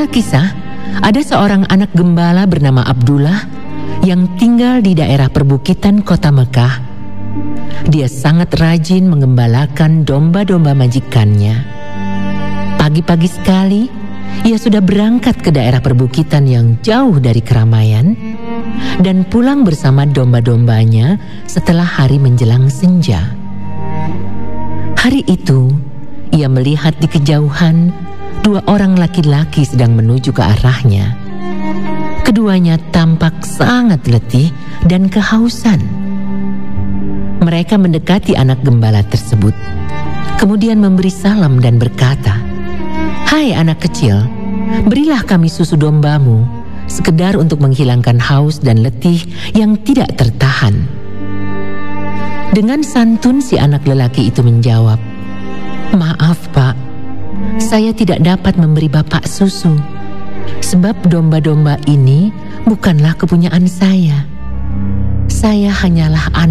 Alkisah, ada seorang anak gembala bernama Abdullah yang tinggal di daerah perbukitan kota Mekah. Dia sangat rajin mengembalakan domba-domba majikannya. Pagi-pagi sekali, ia sudah berangkat ke daerah perbukitan yang jauh dari keramaian dan pulang bersama domba-dombanya setelah hari menjelang senja. Hari itu, ia melihat di kejauhan 2 orang laki-laki sedang menuju ke arahnya. Keduanya tampak sangat letih dan kehausan. Mereka mendekati anak gembala tersebut, kemudian memberi salam dan berkata, "Hai anak kecil, berilah kami susu dombamu, sekedar untuk menghilangkan haus dan letih yang tidak tertahan." Dengan santun si anak lelaki itu menjawab, "Maaf Pak, saya tidak dapat memberi Bapak susu, sebab domba-domba ini bukanlah kepunyaan saya. Saya hanyalah anak